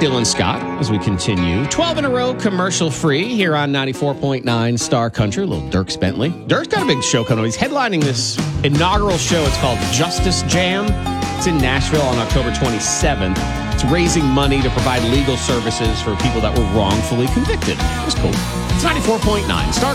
Dylan Scott as we continue. 12 in a row, commercial free here on 94.9 Star Country. A little Dierks Bentley. Dirk's got a big show coming up. He's headlining this inaugural show. It's called Justice Jam. It's in Nashville on October 27th. It's raising money to provide legal services for people that were wrongfully convicted. It was cool. It's 94.9 Star